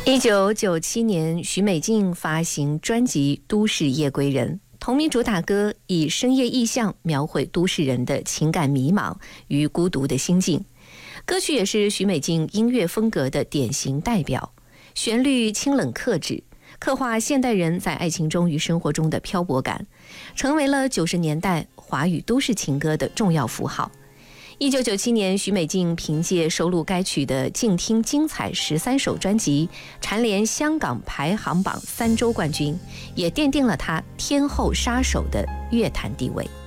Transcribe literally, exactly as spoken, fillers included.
一九九七年，许美静发行专辑《都市夜归人》，同名主打歌以深夜意象描绘都市人的情感迷茫与孤独的心境。歌曲也是许美静音乐风格的典型代表，旋律清冷克制，刻画现代人在爱情中与生活中的漂泊感，成为了九十年代华语都市情歌的重要符号。一九九七年，许美静凭借收录该曲的《静听精彩十三首》专辑，蝉联香港排行榜三周冠军，也奠定了她天后杀手的乐坛地位。